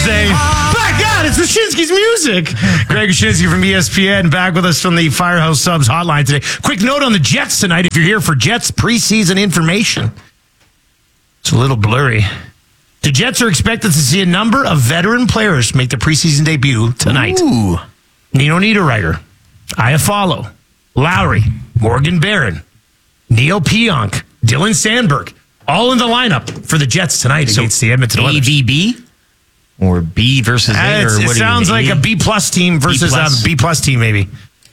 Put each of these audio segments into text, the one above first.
Thursday. My God, it's Wyshynski's music. Greg Wyshynski from ESPN back with us from the Firehouse Subs hotline today. Quick note on the Jets tonight. If you're here for Jets preseason information, it's a little blurry. The Jets are expected to see a number of veteran players make their preseason debut tonight. Ooh. Nino Niederreiter, Iafallo, Lowry, Morgan Barron, Neil Pionk, Dylan Sandberg, all in the lineup for the Jets tonight against the Edmonton Oilers. AVB? Or B versus A? Or It sounds like a B-plus team versus a B-plus team, maybe.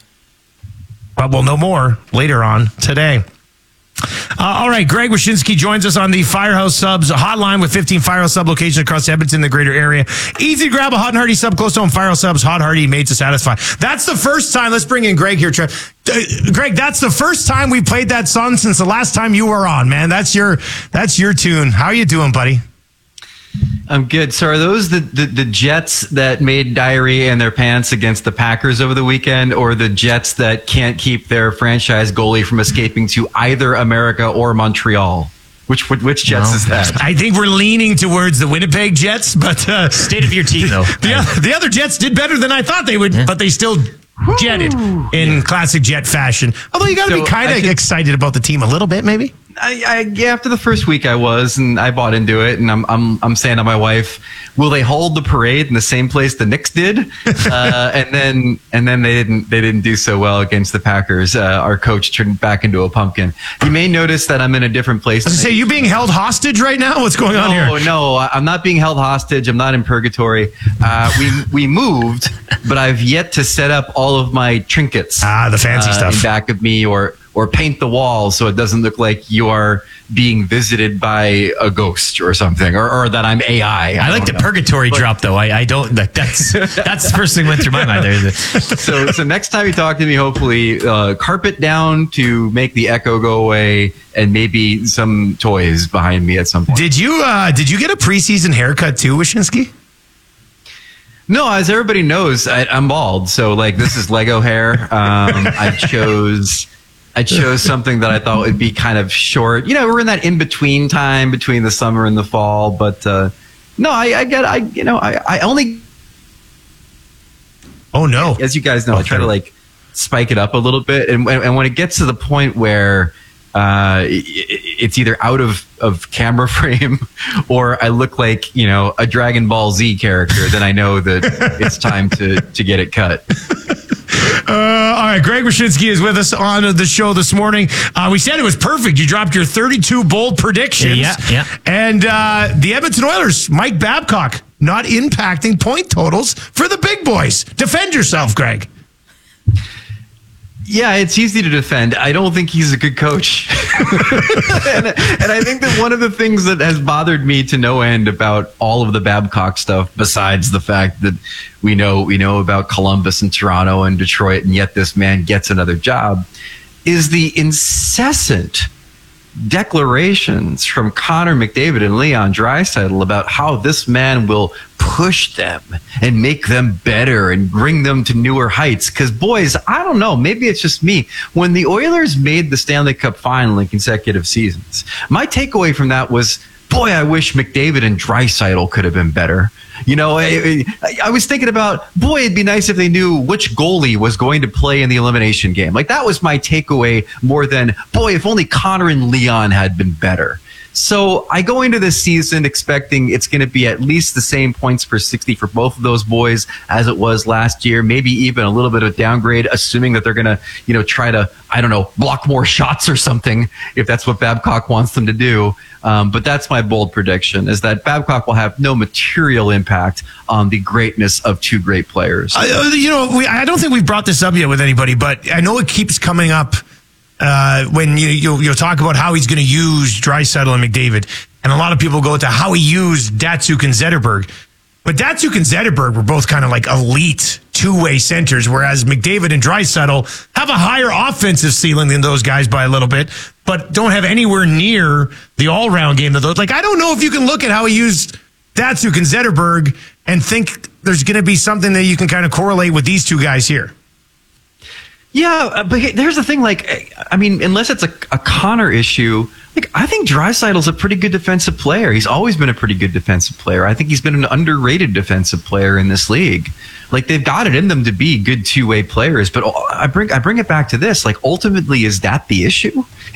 But we'll know more later on today. All right, Greg Wyshynski joins us on the Firehouse Subs hotline with 15 Firehouse Sub locations across Edmonton, the greater area. Easy to grab a hot and hearty sub close to home. Firehouse Subs, hot, hearty, made to satisfy. That's the first time. Let's bring in Greg here, Trev. Greg, that's the first time we played that song since the last time you were on, man. That's your tune. How are you doing, buddy? I'm good. So are those the Jets that made diarrhea in their pants against the Packers over the weekend, or the Jets that can't keep their franchise goalie from escaping to either America or Montreal? Which Jets is that? I think we're leaning towards the Winnipeg Jets, but state of your team, though. The other Jets did better than I thought they would, but they still jetted in classic Jet fashion. Although you got to be kind of excited about the team a little bit, maybe. Yeah, after the first week I was, and I bought into it, and I'm saying to my wife, will they hold the parade in the same place the Knicks did? and then they didn't do so well against the Packers. Our coach turned back into a pumpkin. You may notice that I'm in a different place. I was going to say, you being held hostage right now? What's going on here? No, I'm not being held hostage. I'm not in purgatory. We moved, but I've yet to set up all of my trinkets. The fancy stuff in back of me, or paint the walls so it doesn't look like you are being visited by a ghost or something, or that I'm AI. I like the purgatory drop, though. I don't. That's the first thing went through my mind there. So next time you talk to me, hopefully carpet down to make the echo go away, and maybe some toys behind me at some point. Did you get a preseason haircut too, Wyshynski? No, as everybody knows, I'm bald. So this is Lego hair. I chose something that I thought would be kind of short. We're in that in-between time between the summer and the fall. But no, I only. Oh no! As you guys know, I try to spike it up a little bit, and when it gets to the point where it's either out of camera frame or I look like a Dragon Ball Z character, then I know that it's time to get it cut. All right, Greg Wyshynski is with us on the show this morning. We said it was perfect. You dropped your 32 bold predictions. Yeah. And the Edmonton Oilers, Mike Babcock, not impacting point totals for the big boys. Defend yourself, Greg. Yeah, it's easy to defend. I don't think he's a good coach. and I think that one of the things that has bothered me to no end about all of the Babcock stuff, besides the fact that we know about Columbus and Toronto and Detroit, and yet this man gets another job, is the incessant declarations from Connor McDavid and Leon Draisaitl about how this man will push them and make them better and bring them to newer heights. Because, boys, I don't know, maybe it's just me. When the Oilers made the Stanley Cup final in consecutive seasons, my takeaway from that was, boy, I wish McDavid and Draisaitl could have been better. I was thinking about, boy, it'd be nice if they knew which goalie was going to play in the elimination game. That was my takeaway more than, boy, if only Connor and Leon had been better. So I go into this season expecting it's going to be at least the same points per 60 for both of those boys as it was last year, maybe even a little bit of downgrade, assuming that they're going to, try to, block more shots or something, if that's what Babcock wants them to do. But that's my bold prediction, is that Babcock will have no material impact on the greatness of two great players. I don't think we've brought this up yet with anybody, but I know it keeps coming up when you'll talk about how he's going to use Draisaitl and McDavid, and a lot of people go to how he used Datsuk and Zetterberg. But Datsuk and Zetterberg were both kind of elite two-way centers, whereas McDavid and Draisaitl have a higher offensive ceiling than those guys by a little bit, but don't have anywhere near the all-round game that those. I don't know if you can look at how he used Datsuk and Zetterberg and think there's going to be something that you can kind of correlate with these two guys here. Yeah, but here's the thing, unless it's a Connor issue, Like, I think Draisaitl's a pretty good defensive player. He's always been a pretty good defensive player. I think he's been an underrated defensive player in this league. Like, they've got it in them to be good two-way players. But I bring it back to this. Like, ultimately, is that the issue?